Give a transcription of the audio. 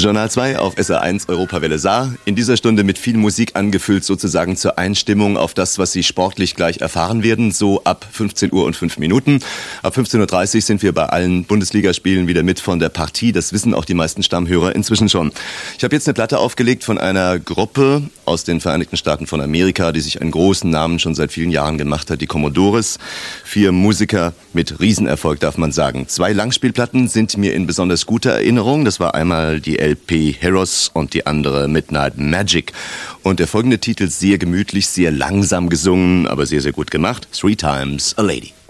Journal 2 auf SR1 Europawelle Saar. In dieser Stunde mit viel Musik angefüllt, sozusagen zur Einstimmung auf das, was Sie sportlich gleich erfahren werden, so ab 15 Uhr und 5 Minuten. Ab 15.30 Uhr sind wir bei allen Bundesligaspielen wieder mit von der Partie. Das wissen auch die meisten Stammhörer inzwischen schon. Ich habe jetzt eine Platte aufgelegt von einer Gruppe aus den Vereinigten Staaten von Amerika, die sich einen großen Namen schon seit vielen Jahren gemacht hat, die Commodores. 4 Musiker mit Riesenerfolg, darf man sagen. 2 Langspielplatten sind mir in besonders guter Erinnerung. Das war einmal die LP Heroes und die andere Midnight Magic. Und der folgende Titel sehr gemütlich, sehr langsam gesungen, aber sehr, sehr gut gemacht. 3 Times a Lady.